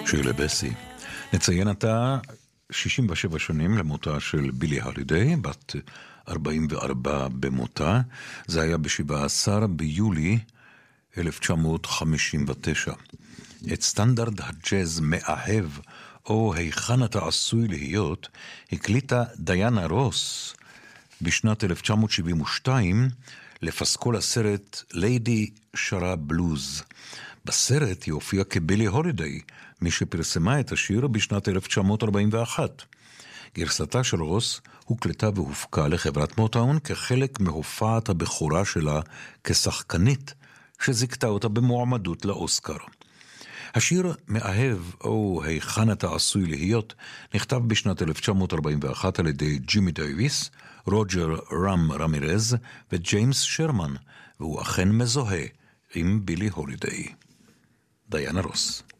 שירלי בסי. נציין עתה 67 שנים למותה של בילי הולידיי, בת 44 במותה. זה היה ב-17 ביולי 1959. את סטנדרט הג'אז מאהב, או היכן אתה עשוי להיות, הקליטה דיאנה רוס בשנת 1972 לפסקול הסרט ליידי שרה בלוז. בסרט היא הופיעה כבילי הולידיי, מי שפרסמה את השיר בשנת 1941. גרסתה של רוס הוקלטה והופקה לחברת מוטאון כחלק מהופעת הבכורה שלה כשחקנית, שזיכתה אותה במועמדות לאוסקר. השיר מאהב, או היכן אתה עשוי להיות, נכתב בשנת 1941 על ידי ג'ימי דייוויס, רוג'ר רם רמירז וג'יימס שרמן, והוא אכן מזוהה עם בילי הולידיי. דיאנה רוס.